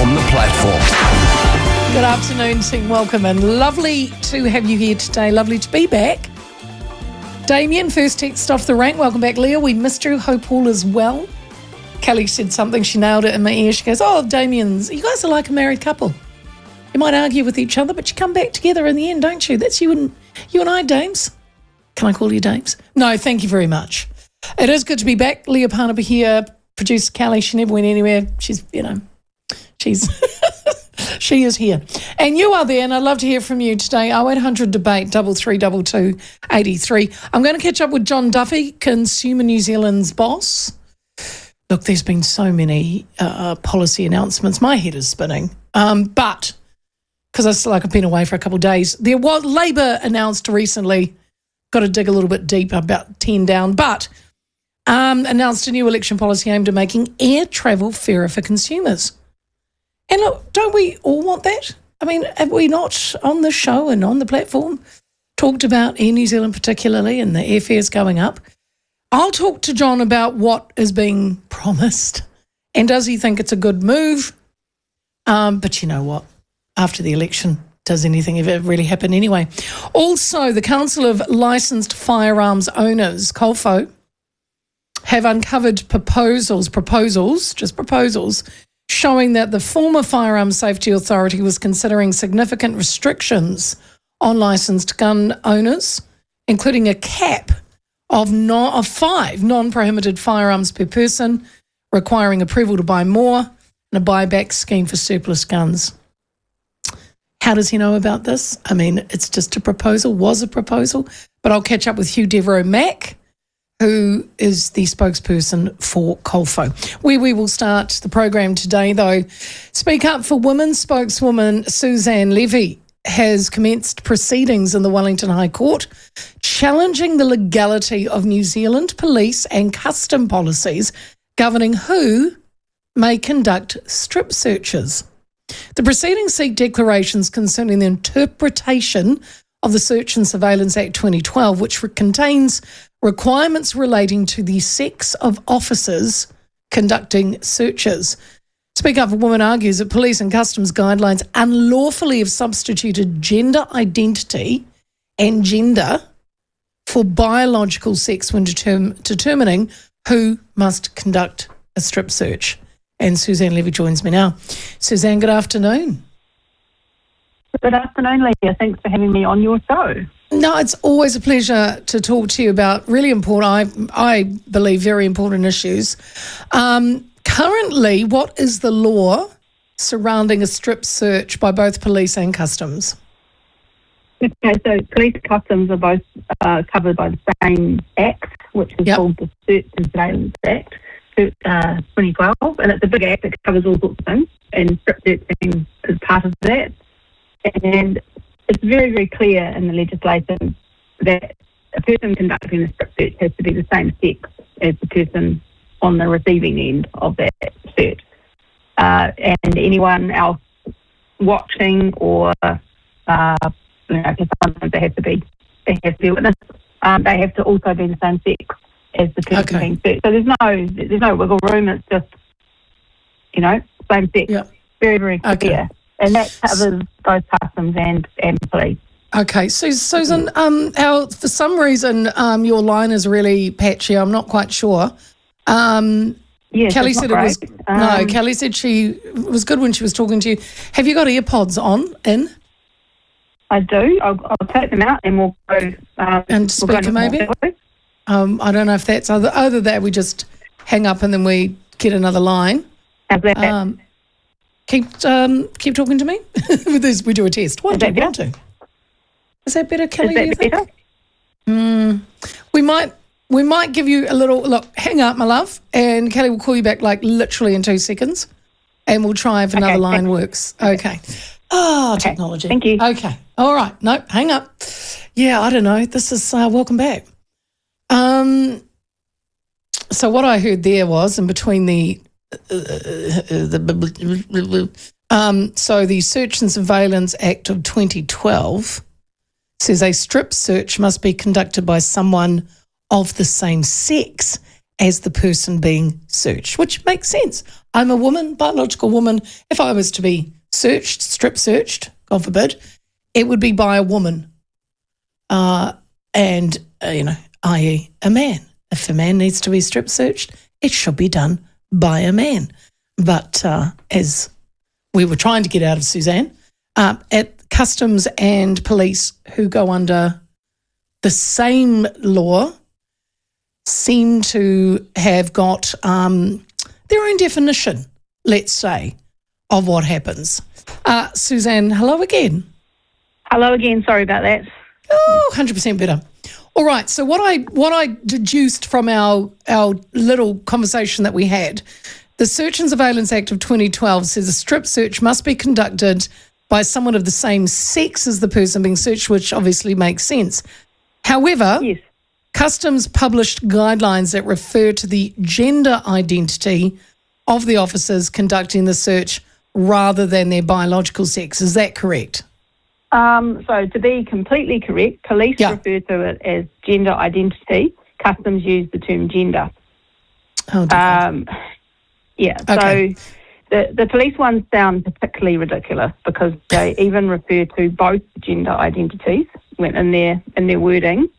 on the platform. Good afternoon, team. Welcome and lovely to have you here today. Lovely to be back. Damien, first text off the rank. Welcome back, Leah. We missed you. Hope all is well. Kelly said something. She nailed it in my ear. She goes, "Oh, Damien's, you guys are like a married couple. You might argue with each other, but you come back together in the end, don't you? That's you and I, Dames." Can I call you Dames? No, thank you very much. It is good to be back. Leah Parnaby here. Producer Kelly, she never went anywhere. She's she is here. And you are there, and I'd love to hear from you today. 0800 Debate 3322 83. I'm going to catch up with John Duffy, Consumer New Zealand's boss. Look, there's been so many policy announcements. My head is spinning. But because I've been away for a couple of days, there was Labor announced recently, got to dig a little bit deeper, about 10 down, but announced a new election policy aimed at making air travel fairer for consumers. And look, don't we all want that? I mean, have we not on the show and on the platform talked about Air New Zealand particularly and the airfares going up? I'll talk to John about what is being promised and does he think it's a good move? But you know what? After the election, does anything ever really happen anyway? Also, the Council of Licensed Firearms Owners, COLFO, have uncovered proposals, showing that the former Firearms Safety Authority was considering significant restrictions on licensed gun owners, including a cap of 5 non-prohibited firearms per person, requiring approval to buy more, and a buyback scheme for surplus guns. How does he know about this? I mean, it's just a proposal, was a proposal, but I'll catch up with Hugh Devereux-Mack, who is the spokesperson for COLFO. We will start the program today, though. Speak Up for Women spokeswoman Suzanne Levy has commenced proceedings in the Wellington High Court challenging the legality of New Zealand police and custom policies governing who may conduct strip searches. The proceedings seek declarations concerning the interpretation of the Search and Surveillance Act 2012, which contains requirements relating to the sex of officers conducting searches. Speak Up for Women argues that police and customs guidelines unlawfully have substituted gender identity and gender for biological sex when determining who must conduct a strip search. And Suzanne Levy joins me now. Suzanne, good afternoon. Good afternoon, Leah. Thanks for having me on your show. No, it's always a pleasure to talk to you about really important, I believe, very important issues. Currently, what is the law surrounding a strip search by both police and customs? Okay, so police and customs are both covered by the same act, which is called the Search and Surveillance Act 2012, and it's a big act that covers all sorts of things, and strip searching is part of that. And it's very, very clear in the legislation that a person conducting a strip search has to be the same sex as the person on the receiving end of that search. And anyone else watching or, because sometimes they have to be a witness, they have to also be the same sex as the person being searched. So there's no wiggle room. It's just, same sex. Yep. Very, very clear. Okay. And that covers both customs and police. Okay, so Susan, for some reason your line is really patchy. I'm not quite sure. Yes, Kelly said it was no. Kelly said it was good when she was talking to you. Have you got AirPods in? I do. I'll take them out and we'll go. And speaker maybe. I don't know if that's either that we just hang up and then we get another line. How's that? Keep talking to me. With this, we do a test. What do you want to? Is that better, Kelly? Is that better? We might give you a little look. Hang up, my love, and Kelly will call you back like literally in 2 seconds, and we'll try if another line works. Okay. Technology. Thank you. Okay. All right. No, hang up. Yeah, I don't know. This is welcome back. So what I heard there was in between so the Search and Surveillance Act of 2012 says a strip search must be conducted by someone of the same sex as the person being searched, which makes sense. I'm a woman, biological woman. If I was to be searched, strip searched, God forbid, it would be by a woman, i.e. a man. If a man needs to be strip searched, it should be done by a man. But as we were trying to get out of Suzanne, at Customs and Police, who go under the same law, seem to have got their own definition, let's say, of what happens. Suzanne, hello again. Hello again. Sorry about that. Oh, 100% better. All right. So what I deduced from our little conversation that we had, the Search and Surveillance Act of 2012 says a strip search must be conducted by someone of the same sex as the person being searched, which obviously makes sense. However, Yes. Customs published guidelines that refer to the gender identity of the officers conducting the search rather than their biological sex. Is that correct? So to be completely correct, police refer to it as gender identity. Customs use the term gender. Oh, dear. So Okay. the police ones sound particularly ridiculous because they even refer to both gender identities in their wording,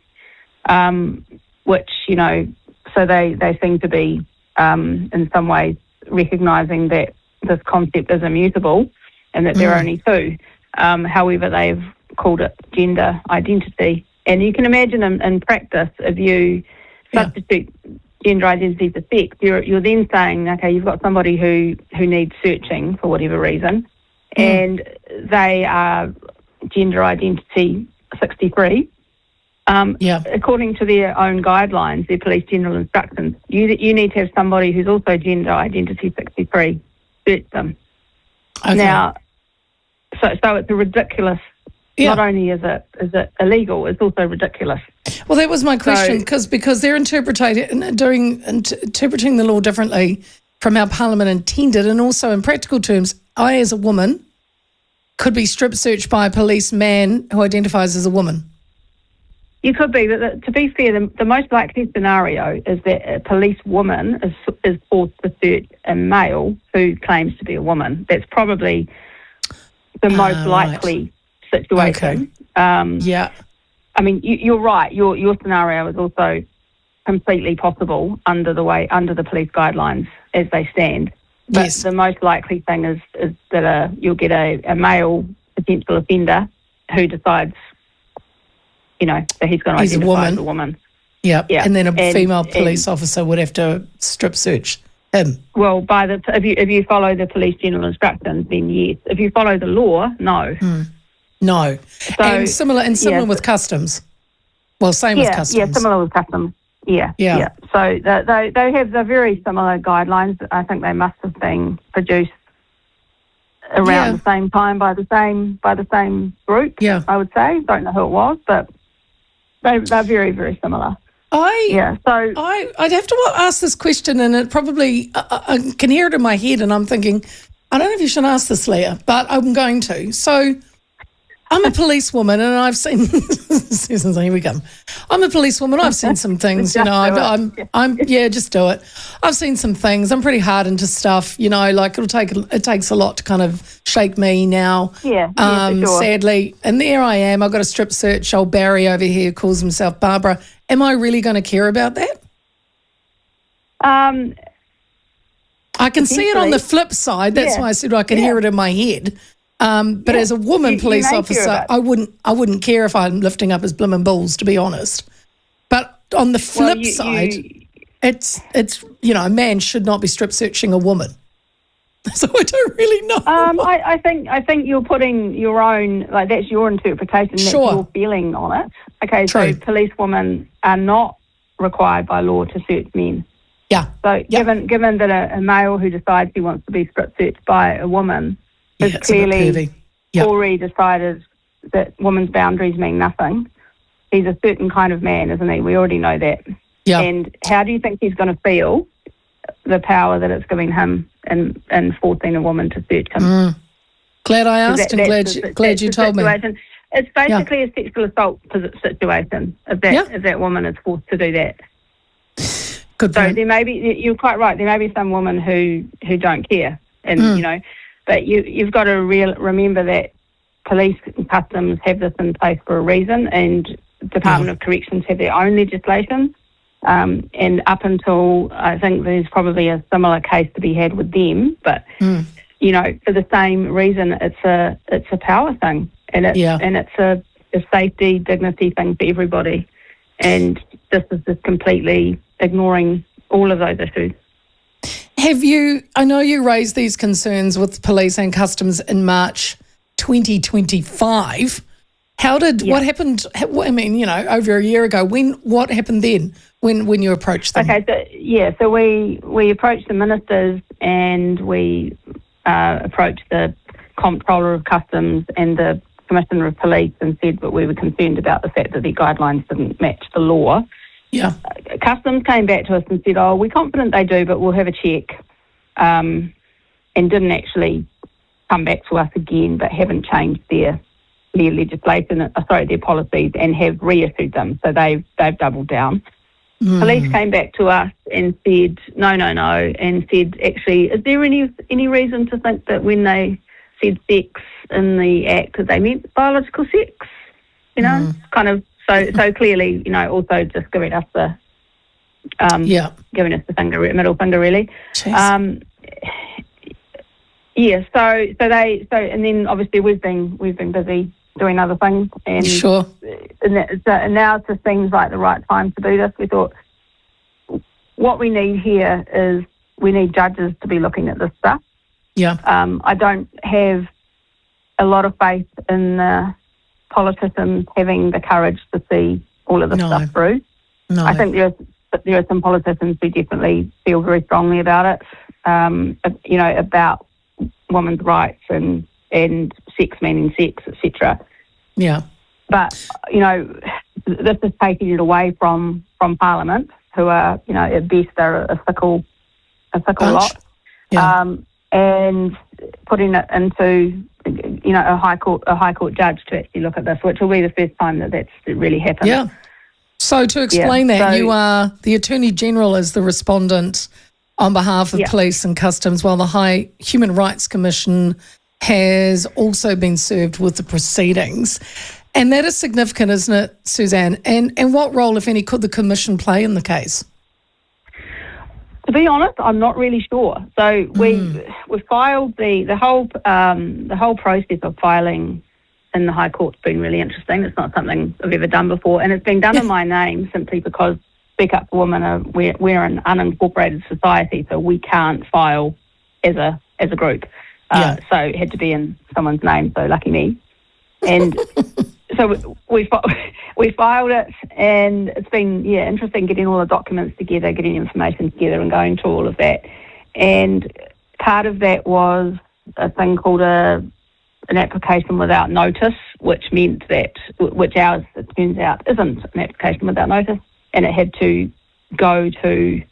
which, so they seem to be in some ways recognising that this concept is immutable and that there are only two. However, they've called it gender identity. And you can imagine in practice, if you substitute gender identity for sex, you're then saying, okay, you've got somebody who needs searching for whatever reason, and they are gender identity 63. According to their own guidelines, their police general instructions, you need to have somebody who's also gender identity 63 search them. Okay. Now, so it's a ridiculous. Not only is it illegal, it's also ridiculous. Well, that was my question, because they're interpreting the law differently from how Parliament intended, and also in practical terms, I as a woman could be strip searched by a policeman who identifies as a woman. You could be, but to be fair, the most likely scenario is that a police woman is forced to search a male who claims to be a woman. That's probably the most likely situation. Okay. I mean, you're right. Your scenario is also completely possible under the police guidelines as they stand. But the most likely thing is that you'll get a male potential offender who decides, that he's going to identify as a woman. Yeah. And then a female police officer would have to strip search him. Well, if you follow the police general instructions, then yes. If you follow the law, no. No. So, and similar with Customs. Well, same with Customs. Yeah, similar with Customs. Yeah. So they have the very similar guidelines. I think they must have been produced around the same time by the same group. Yeah. I would say. Don't know who it was, but they're very, very similar. I'd have to ask this question, and it probably I can hear it in my head, and I'm thinking, I don't know if you should ask this, Leah, but I'm going to. So I'm a policewoman, and I've seen Susan's here we come. I'm a policewoman. I've seen some things, just do it. I've seen some things. I'm pretty hard into stuff, like it takes a lot to kind of shake me now. Yeah, for sure. Sadly. And there I am. I've got a strip search. Old Barry over here calls himself Barbara. Am I really going to care about that? I can see it on the flip side. That's why I said I can hear it in my head. But as a woman police officer, I wouldn't care if I'm lifting up his blimmin' balls, to be honest. But on the flip side, it's a man should not be strip searching a woman. So I don't really know. I think you're putting your own, that's your interpretation, that's your feeling on it. Okay, True. So policewomen are not required by law to search men. Yeah. So given that a male who decides he wants to be strip searched by a woman has clearly already decided that women's boundaries mean nothing. He's a certain kind of man, isn't he? We already know that. Yeah. And how do you think he's going to feel the power that it's giving him in forcing a woman to search him? Glad I asked, and glad you told me. It's basically a sexual assault situation if that woman is forced to do that. Good So point. there may be, you're quite right, there may be some women who don't care. And, you know, but you've got to remember that police and customs have this in place for a reason, and Department of Corrections have their own legislation. And up until, I think there's probably a similar case to be had with them, but, you know, for the same reason, it's a power thing, and it's a safety, dignity thing for everybody. And this is just completely ignoring all of those issues. I know you raised these concerns with police and customs in March 2025. What happened, I mean, you know, over a year ago, what happened then when you approached them? Okay, so we approached the ministers, and we approached the Comptroller of Customs and the Commissioner of Police, and said that we were concerned about the fact that the guidelines didn't match the law. Yeah. Customs came back to us and said, we're confident they do, but we'll have a check, and didn't actually come back to us again, but haven't changed their legislation, their policies, and have reissued them. So they've doubled down. Police came back to us and said, no, and said, actually, is there any reason to think that when they said sex in the Act that they meant biological sex? You know, kind of, so clearly, you know, also just giving us the middle finger, really. And then obviously we've been busy doing other things, and sure. And now it just seems like the right time to do this. We thought what we need here is we need judges to be looking at this stuff. Yeah. I don't have a lot of faith in the politicians having the courage to see all of this stuff through. No. I think there are some politicians who definitely feel very strongly about it, you know, about women's rights and sex meaning sex, etc. Yeah. But, you know, this is taking it away from Parliament, who are, you know, at best are a fickle lot. Yeah. And putting it into, you know, a high court judge to actually look at this, which will be the first time that that's really happened. Yeah. So to explain that, you are the Attorney General as the respondent on behalf of Police and Customs, while the High Human Rights Commission has also been served with the proceedings. And that is significant, isn't it, Suzanne? And what role, if any, could the Commission play in the case? To be honest, I'm not really sure. So we filed the whole process of filing in the High Court's been really interesting. It's not something I've ever done before, and it's been done in my name simply because Speak Up for Women we're an unincorporated society, so we can't file as a group. So it had to be in someone's name. So lucky me. And so we filed it, and it's been interesting getting all the documents together, getting information together, and going through all of that. And part of that was a thing called an application without notice, which meant that ours, it turns out, isn't an application without notice, and it had to go to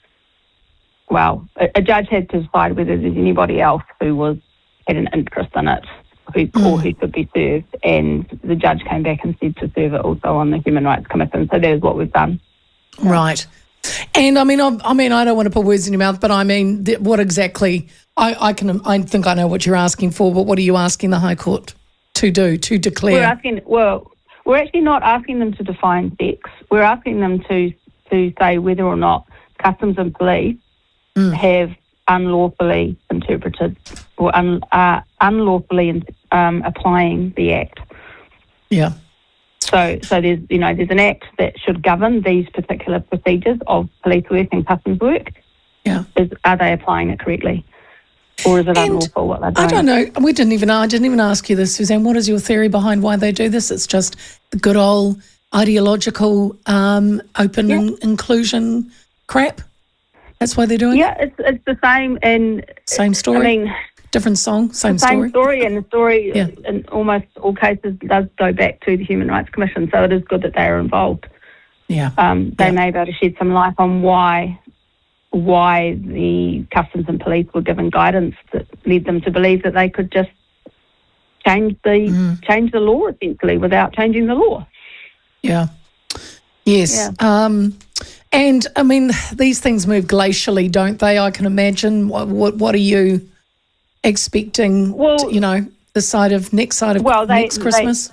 a judge had to decide whether there's anybody else who had an interest in it, or who could be served, and the judge came back and said to serve it also on the Human Rights Commission. So that is what we've done. Right. And I mean, I don't want to put words in your mouth, but I mean, what exactly? I think I know what you're asking for, but what are you asking the High Court to do, to declare? We're actually not asking them to define sex. We're asking them to say whether or not Customs and Police have unlawfully interpreted or unlawfully applying the Act. Yeah. So there's an Act that should govern these particular procedures of police work and customs work. Yeah. Are they applying it correctly? Or is it unlawful what they're doing? I don't know. I didn't even ask you this, Suzanne. What is your theory behind why they do this? It's just the good old ideological open inclusion crap? That's why they're doing it? Yeah, it's the same. And same story? I mean, different song, same story? Same story, and the story in almost all cases does go back to the Human Rights Commission, so it is good that they are involved. Yeah. They may be able to shed some light on why the Customs and Police were given guidance that led them to believe that they could just change the law essentially without changing the law. Yeah. Yes. Yeah. And, I mean, these things move glacially, don't they? I can imagine. What are you expecting, Well, next side of next Christmas?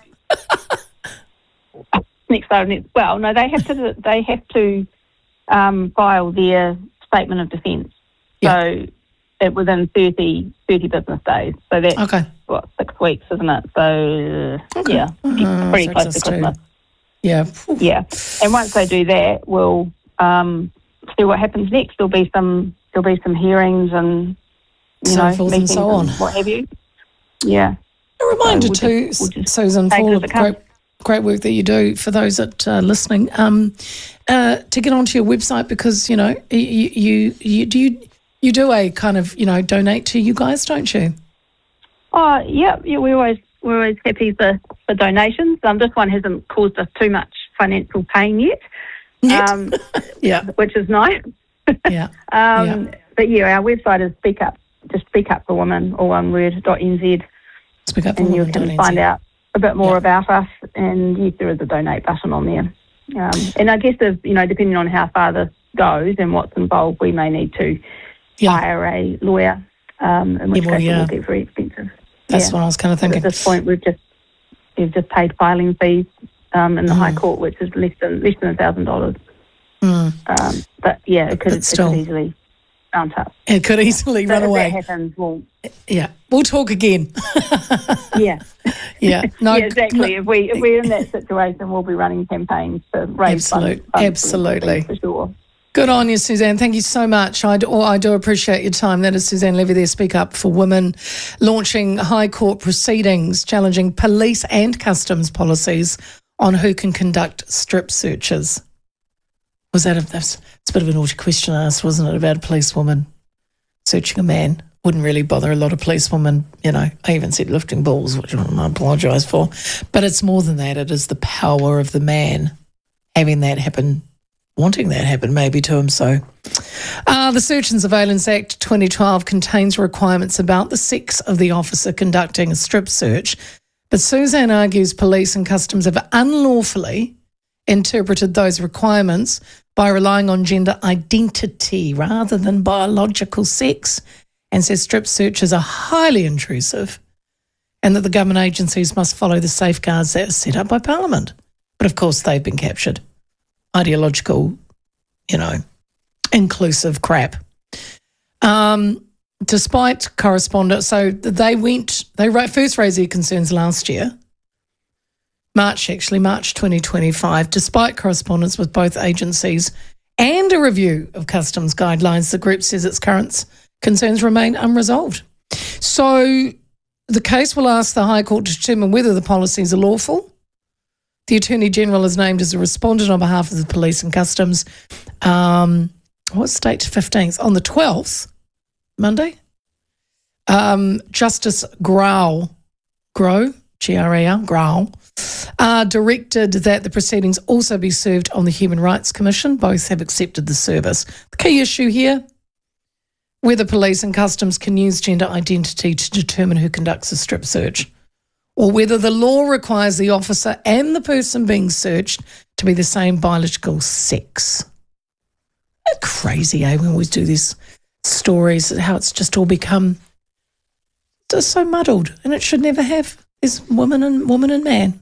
Next side of next. Well, no, they have to file their statement of defence. Yeah. So within 30 business days. So that's 6 weeks, isn't it? So yeah, pretty close to Christmas. Yeah. Yeah. And once they do that, we'll see what happens next. There'll be some hearings and so forth and so on, what have you. Yeah. A reminder too, Susan, for all of the great work that you do for those that are listening, to get onto your website, because you do a kind of donate to you guys, don't you? Oh yeah, we're always happy for donations. This one hasn't caused us too much financial pain yet. Which is nice. Yeah. But yeah, our website is Speak Up for Women, all one word, .nz. Speak Up for and Women. You can find out a bit more about us, and yes, there is a donate button on there. And I guess if, depending on how far this goes and what's involved, we may need to hire a lawyer, in which case it will get very expensive. That's what I was kind of thinking. But at this point, we've just paid filing fees in the High Court, which is less than $1,000. But yeah, it could easily mount up. It could easily run away. If that happens, we'll talk again. Yeah. No, exactly. If we're in that situation, we'll be running campaigns to raise funds. Absolutely. For sure. Good on you, Suzanne. Thank you so much. I do appreciate your time. That is Suzanne Levy there, Speak Up for Women, launching High Court proceedings challenging police and customs policies on who can conduct strip searches. It's a bit of a naughty question asked, wasn't it, about a policewoman searching a man? Wouldn't really bother a lot of policewomen, I even said lifting balls, which I apologise for. But it's more than that. It is the power of the man having that happen, wanting that happen maybe to him. So the Search and Surveillance Act 2012 contains requirements about the sex of the officer conducting a strip search. But Suzanne argues police and customs have unlawfully interpreted those requirements by relying on gender identity rather than biological sex, and says strip searches are highly intrusive and that the government agencies must follow the safeguards that are set up by Parliament. But of course they've been captured. Ideological, inclusive crap. Despite correspondence, so they first raised their concerns last year, March 2025, despite correspondence with both agencies and a review of customs guidelines, the group says its current concerns remain unresolved. So the case will ask the High Court to determine whether the policies are lawful. The Attorney General is named as a respondent on behalf of the police and customs. What's the date? 15th. On the 12th, Monday, Justice Grau, G-R-A-L, Grau, directed that the proceedings also be served on the Human Rights Commission. Both have accepted the service. The key issue here, whether police and customs can use gender identity to determine who conducts a strip search, or whether the law requires the officer and the person being searched to be the same biological sex. Isn't that crazy, eh? We always do these stories, how it's just all become just so muddled, and it should never have. There's woman and man.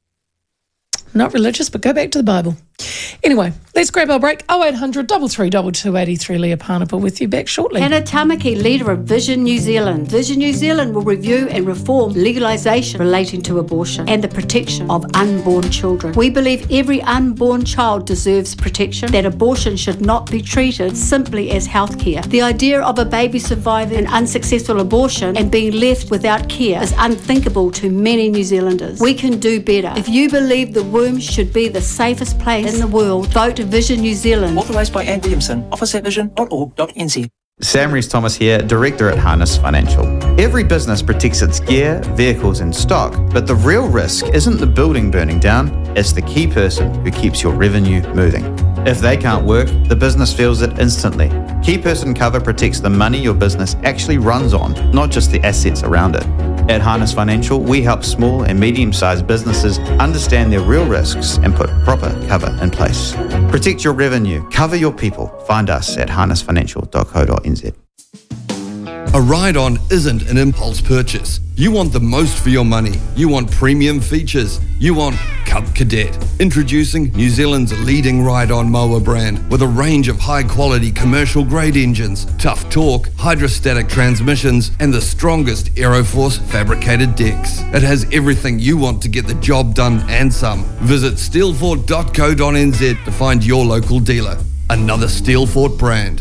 Not religious, but go back to the Bible. Anyway, let's grab our break. 0800 332 83. Leah Parnapa with you, back shortly. Hannah Tamaki, leader of Vision New Zealand. Vision New Zealand will review and reform legalisation relating to abortion and the protection of unborn children. We believe every unborn child deserves protection, that abortion should not be treated simply as healthcare. The idea of a baby surviving an unsuccessful abortion and being left without care is unthinkable to many New Zealanders. We can do better. If you believe the womb should be the safest place in the world, vote Vision New Zealand. Authorised by Anne Williamson. Office at vision.org.nz. Sam Rees-Thomas here, Director at Harness Financial. Every business protects its gear, vehicles and stock, but the real risk isn't the building burning down, it's the key person who keeps your revenue moving. If they can't work, the business feels it instantly. Key person cover protects the money your business actually runs on, not just the assets around it. At Harness Financial, we help small and medium-sized businesses understand their real risks and put proper cover in place. Protect your revenue, cover your people. Find us at harnessfinancial.co.nz. A ride-on isn't an impulse purchase. You want the most for your money. You want premium features. You want Cub Cadet. Introducing New Zealand's leading ride-on mower brand with a range of high-quality commercial-grade engines, tough torque, hydrostatic transmissions, and the strongest Aeroforce fabricated decks. It has everything you want to get the job done and some. Visit steelfort.co.nz to find your local dealer. Another Steelfort brand.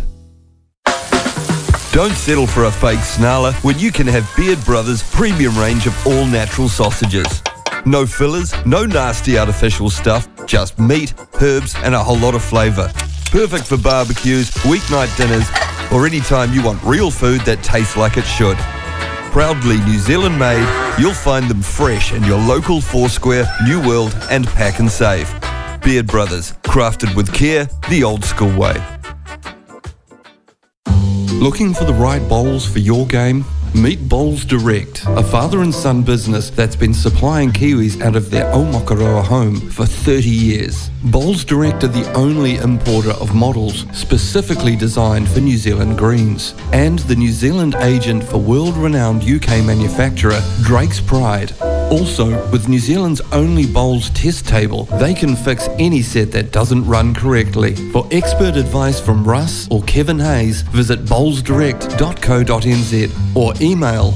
Don't settle for a fake snarler when you can have Beard Brothers' premium range of all-natural sausages. No fillers, no nasty artificial stuff, just meat, herbs and a whole lot of flavour. Perfect for barbecues, weeknight dinners or any time you want real food that tastes like it should. Proudly New Zealand made, you'll find them fresh in your local Foursquare, New World and Pack and Save. Beard Brothers, crafted with care, the old school way. Looking for the right bowls for your game? Meet Bowls Direct, a father and son business that's been supplying Kiwis out of their Aomakaroa home for 30 years. Bowls Direct are the only importer of models specifically designed for New Zealand greens, and the New Zealand agent for world-renowned UK manufacturer Drake's Pride. Also, with New Zealand's only bowls test table, they can fix any set that doesn't run correctly. For expert advice from Russ or Kevin Hayes, visit bowlsdirect.co.nz or email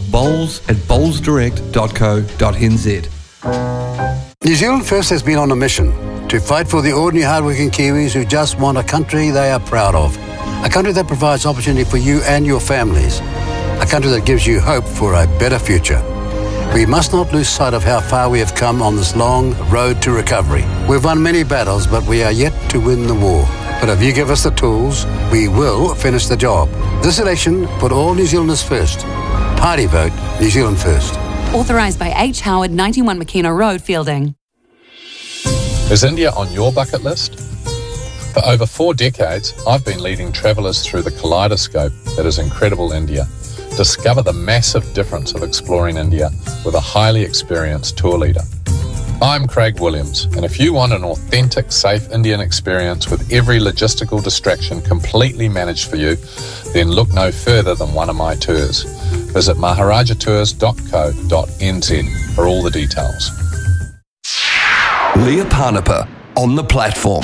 bowls@bowlsdirect.co.nz. New Zealand First has been on a mission to fight for the ordinary hardworking Kiwis who just want a country they are proud of. A country that provides opportunity for you and your families. A country that gives you hope for a better future. We must not lose sight of how far we have come on this long road to recovery. We've won many battles, but we are yet to win the war. But if you give us the tools, we will finish the job. This election, put all New Zealanders first. Party vote, New Zealand First. Authorised by H. Howard, 91 McKenna Road, Fielding. Is India on your bucket list? For over 4 decades, I've been leading travellers through the kaleidoscope that is incredible India. Discover the massive difference of exploring India with a highly experienced tour leader. I'm Craig Williams, and if you want an authentic, safe Indian experience with every logistical distraction completely managed for you, then look no further than one of my tours. Visit maharajatours.co.nz for all the details. Leah Parnapa on the platform.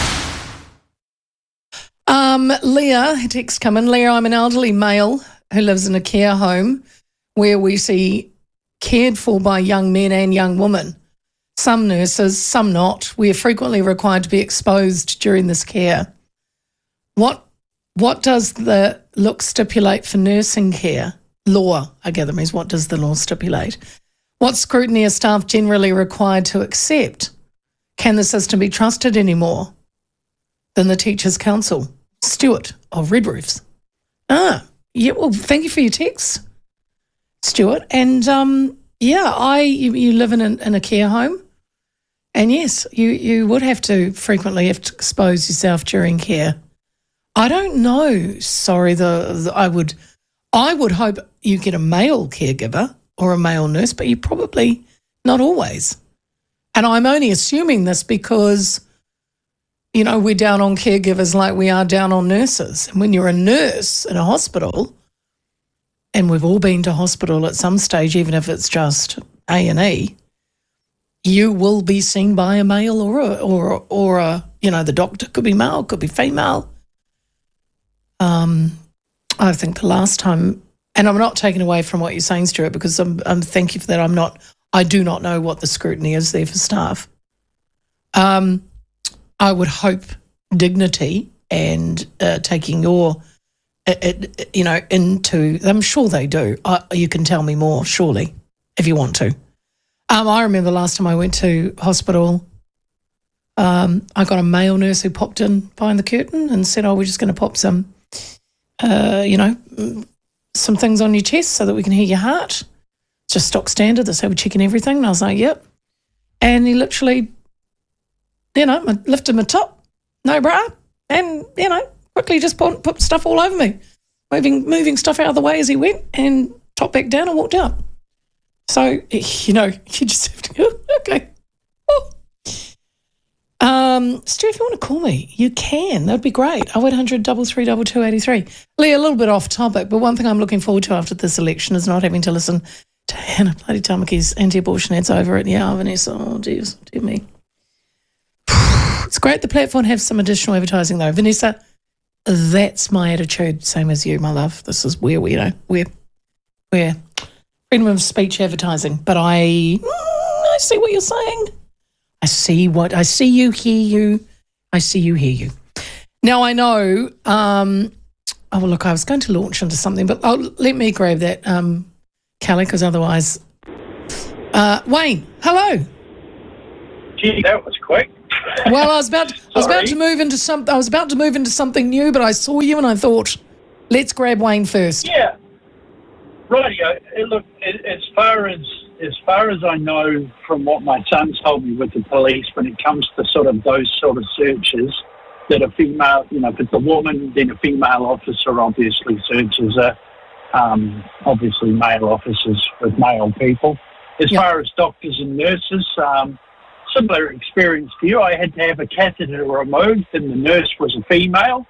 Leah, her text come in. Leah, I'm an elderly male who lives in a care home where we see cared for by young men and young women. Some nurses, some not. We are frequently required to be exposed during this care. What does the look stipulate for nursing care? Law, I gather, means what does the law stipulate? What scrutiny are staff generally required to accept? Can the system be trusted any more than the Teachers' Council? Stuart of Red Roofs. Yeah, well, thank you for your text, Stuart. And, you live in a care home. And, yes, you would have to frequently have to expose yourself during care. I don't know. Sorry, I would hope you get a male caregiver or a male nurse, but you probably not always. And I'm only assuming this because, you know, we're down on caregivers like we are down on nurses. And when you're a nurse in a hospital, and we've all been to hospital at some stage, even if it's just A&E, you will be seen by a male or a the doctor could be male, could be female. I think the last time, and I'm not taking away from what you're saying, Stuart, because I'm thank you for that. I do not know what the scrutiny is there for staff. I would hope dignity and taking your, into, I'm sure they do. You can tell me more, surely, if you want to. I remember the last time I went to hospital, I got a male nurse who popped in behind the curtain and said, we're just going to pop some, some things on your chest so that we can hear your heart. Just stock standard. That's how we're checking everything. And I was like, yep. And he literally, lifted my top, no bra, and, quickly just put stuff all over me, moving stuff out of the way as he went and top back down and walked out. So, you know, you just have to go, okay. Oh. Stu, if you want to call me, you can. That'd be great. 0800 332 283. Lee, a little bit off topic, but one thing I'm looking forward to after this election is not having to listen to Hannah bloody Tamaki's anti-abortion ads over it. Yeah, Vanessa, oh, dear me. It's great the platform has some additional advertising, though. Vanessa, that's my attitude, same as you, my love. This is where we're freedom of speech advertising. But I see what you're saying. I see you, hear you. I see you, hear you. Now, I know, I was going to launch into something, but let me grab that, Kelly, because otherwise... Wayne, hello. Gee, that was quick. Well, I was about to move into something new, but I saw you and I thought, let's grab Wayne first. Yeah. Rightio. Look, as far as I know from what my son told me with the police, when it comes to sort of those sort of searches, that a female, you know, if it's a woman, then a female officer obviously searches obviously male officers with male people. As far as doctors and nurses, similar experience to you. I had to have a catheter removed and the nurse was a female.